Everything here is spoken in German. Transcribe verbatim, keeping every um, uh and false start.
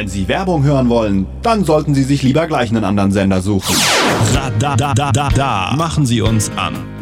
Wenn Sie Werbung hören wollen, dann sollten Sie sich lieber gleich einen anderen Sender suchen. Radadadada. Machen Sie uns an.